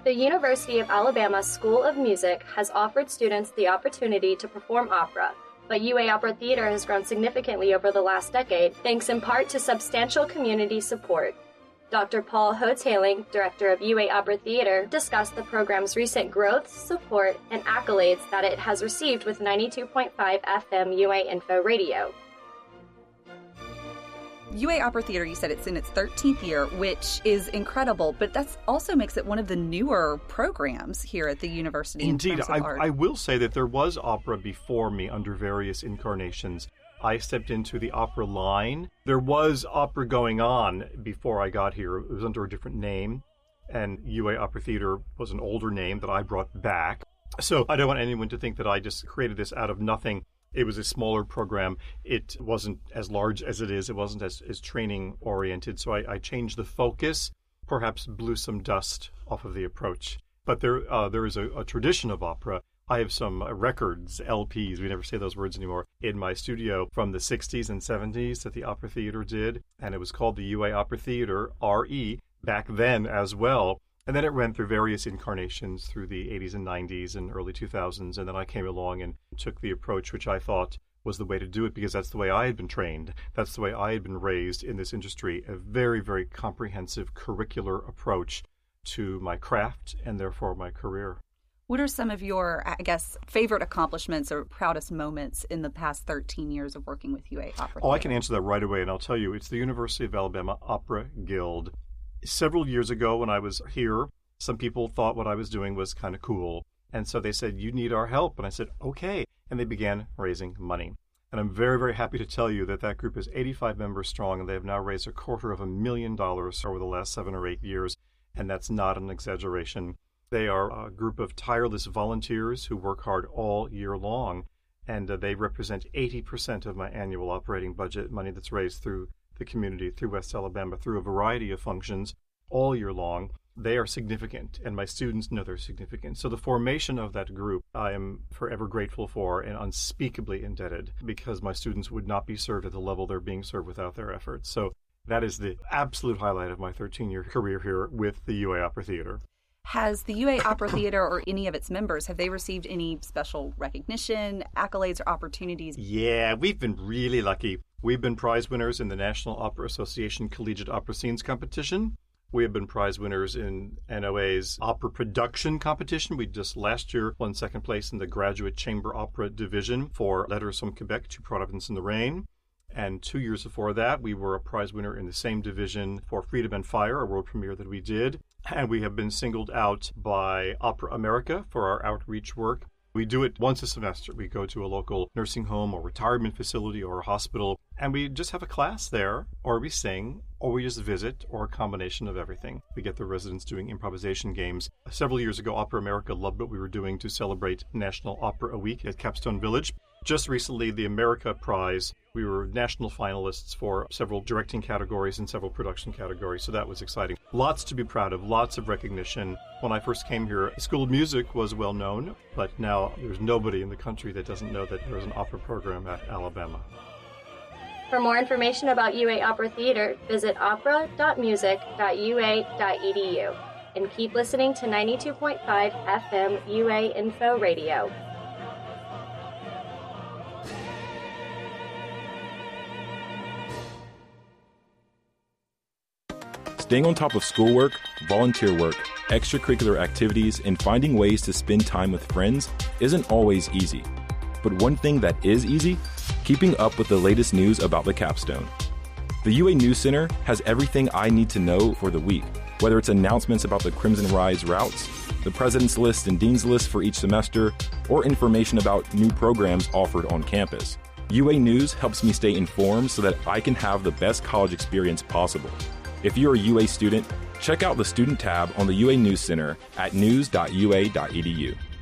The University of Alabama School of Music has offered students the opportunity to perform opera, but UA Opera Theater has grown significantly over the last decade, thanks in part to substantial community support. Dr. Paul Hotaling, director of UA Opera Theater, discussed the program's recent growth, support, and accolades that it has received with 92.5 FM UA Info Radio. UA Opera Theater, you said it's in its 13th year, which is incredible, but that also makes it one of the newer programs here at the university. Indeed, in terms of art. I will say that there was opera before me under various incarnations. I stepped into the opera line. There was opera going on before I got here. It was under a different name, and UA Opera Theater was an older name that I brought back. So I don't want anyone to think that I just created this out of nothing. It was a smaller program. It wasn't as large as it is. It wasn't as training-oriented. So I changed the focus, perhaps blew some dust off of the approach. But there is a tradition of opera. I have some records, LPs, we never say those words anymore, in my studio from the 60s and 70s that the Opera Theater did. And it was called the UA Opera Theater, RE, back then as well. And then it went through various incarnations through the 80s and 90s and early 2000s. And then I came along and took the approach which I thought was the way to do it, because that's the way I had been trained. That's the way I had been raised in this industry, a very, very comprehensive curricular approach to my craft and therefore my career. What are some of your, favorite accomplishments or proudest moments in the past 13 years of working with UA Opera Theater? I can answer that right away, and I'll tell you, it's the University of Alabama Opera Guild. Several years ago when I was here, some people thought what I was doing was kind of cool. And so they said, you need our help. And I said, okay. And they began raising money. And I'm very, very happy to tell you that that group is 85 members strong, and they have now raised $250,000 over the last 7 or 8 years. And that's not an exaggeration. They are a group of tireless volunteers who work hard all year long. And they represent 80% of my annual operating budget, money that's raised through the community, through West Alabama, through a variety of functions all year long. They are significant, and my students know they're significant. So the formation of that group I am forever grateful for and unspeakably indebted, because my students would not be served at the level they're being served without their efforts. So that is the absolute highlight of my 13-year career here with the UA Opera Theater. Has the UA Opera Theater or any of its members, have they received any special recognition, accolades, or opportunities? Yeah, we've been really lucky. We've been prize winners in the National Opera Association Collegiate Opera Scenes Competition. We have been prize winners in NOA's opera production competition. We just last year won second place in the Graduate Chamber Opera Division for Letters from Quebec to Providence in the Rain. And 2 years before that, we were a prize winner in the same division for Freedom and Fire, a world premiere that we did. And we have been singled out by Opera America for our outreach work. We do it once a semester. We go to a local nursing home or retirement facility or a hospital, and we just have a class there, or we sing, or we just visit, or a combination of everything. We get the residents doing improvisation games. Several years ago, Opera America loved what we were doing to celebrate National Opera Week at Capstone Village. Just recently, the America Prize, we were national finalists for several directing categories and several production categories, so that was exciting. Lots to be proud of, lots of recognition. When I first came here, the School of Music was well known, but now there's nobody in the country that doesn't know that there's an opera program at Alabama. For more information about UA Opera Theater, visit opera.music.ua.edu and keep listening to 92.5 FM UA Info Radio. Staying on top of schoolwork, volunteer work, extracurricular activities, and finding ways to spend time with friends isn't always easy. But one thing that is easy, keeping up with the latest news about the capstone. The UA News Center has everything I need to know for the week, whether it's announcements about the Crimson Rise routes, the President's List and Dean's List for each semester, or information about new programs offered on campus. UA News helps me stay informed so that I can have the best college experience possible. If you're a UA student, check out the Student tab on the UA News Center at news.ua.edu.